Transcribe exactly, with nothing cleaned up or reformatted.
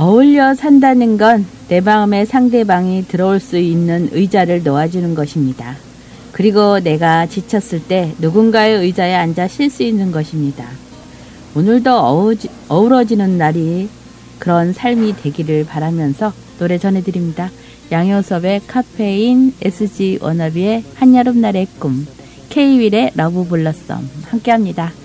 어울려 산다는 건 내 마음에 상대방이 들어올 수 있는 의자를 놓아주는 것입니다. 그리고 내가 지쳤을 때 누군가의 의자에 앉아 쉴 수 있는 것입니다. 오늘도 어우지, 어우러지는 날이 그런 삶이 되기를 바라면서 노래 전해드립니다. 양효섭의 카페인, 에스지 워너비의 한여름날의 꿈, K-윌의 러브 블러썸 함께합니다.